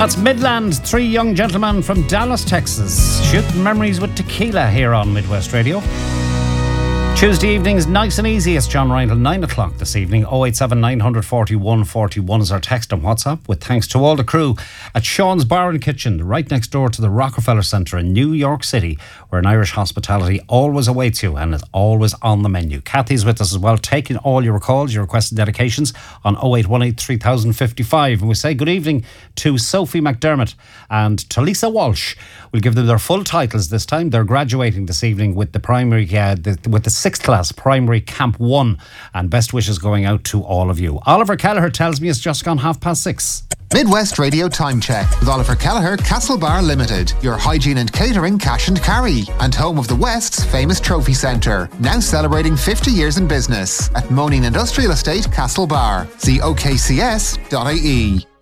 That's Midland, three young gentlemen from Dallas, Texas, shooting memories with tequila here on Midwest Radio. Tuesday evenings, nice and easy. It's John Ryan till 9 o'clock this evening. 087 941 41 is our text and WhatsApp, with thanks to all the crew at Sean's Bar and Kitchen, right next door to the Rockefeller Centre in New York City, where an Irish hospitality always awaits you and is always on the menu. Kathy's with us as well, taking all your calls, your requested dedications on 0818 3055. And we say good evening to Sophie McDermott and Talisa Walsh. We'll give them their full titles this time. They're graduating this evening with the primary, with the 6th class primary Camp 1, and best wishes going out to all of you. Oliver Kelleher tells me it's just gone 6:30. Midwest Radio Time Check with Oliver Kelleher, Castlebar Limited, your hygiene and catering cash and carry, and home of the West's famous trophy centre, now celebrating 50 years in business at Moaning Industrial Estate, Castlebar. See okcs.ie.